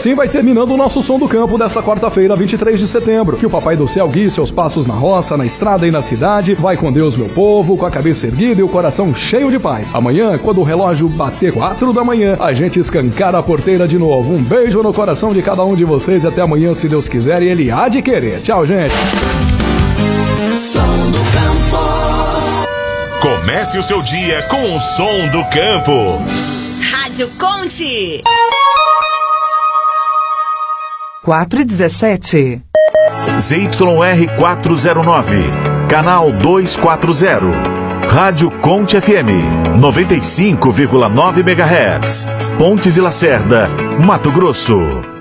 assim vai terminando o nosso Som do Campo desta quarta-feira, 23 de setembro. Que o Papai do Céu guie seus passos na roça, na estrada e na cidade. Vai com Deus, meu povo, com a cabeça erguida e o coração cheio de paz. Amanhã, quando o relógio bater 4 da manhã, a gente escancara a porteira de novo. Um beijo no coração de cada um de vocês e até amanhã, se Deus quiser, e Ele há de querer. Tchau, gente. Som do Campo. Comece o seu dia com o Som do Campo. Rádio Conte. 4h17. ZYR 409, canal 240. Rádio Conte FM, 95,9 MHz. Pontes e Lacerda, Mato Grosso.